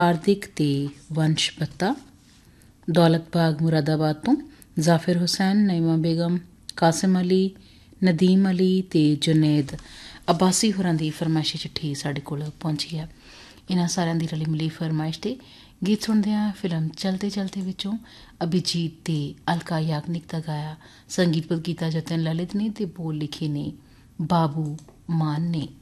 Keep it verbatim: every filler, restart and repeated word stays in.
ਹਾਰਦਿਕ ਤੇ ਵੰਸ਼ ਬੱਤਾ, ਦੌਲਤ ਬਾਗ ਮੁਰਾਦਾਬਾਦ ਤੋਂ ਜ਼ਾਫਿਰ ਹੁਸੈਨ, ਨਈਮਾ ਬੇਗਮ, ਕਾਸਿਮ ਅਲੀ, ਨਦੀਮ ਅਲੀ ਤੇ ਜੁਨੇਦ ਅਬਾਸੀ ਹੋਰਾਂ ਦੀ ਫਰਮਾਇਸ਼ੀ ਚਿੱਠੀ ਸਾਡੇ ਕੋਲ ਪਹੁੰਚੀ ਹੈ। ਇਹਨਾਂ ਸਾਰਿਆਂ ਦੀ ਰਲੀ ਮਿਲੀ ਫਰਮਾਇਸ਼ ਤੇ ਗੀਤ ਸੁਣਦੇ ਹਾਂ ਫਿਲਮ ਚਲਤੇ ਚਲਤੇ ਵਿੱਚੋਂ ਅਭਿਜੀਤ ਤੇ ਅਲਕਾ ਯਾਗਨਿਕ ਦਾ ਗਾਇਆ ਸੰਗੀਤ ਕੀਤਾ ਜਤਨ ਲਲਿਤ ਨੇ ਤੇ ਬੋਲ ਲਿਖੇ ਨੇ ਬਾਬੂ ਮਾਨ ਨੇ।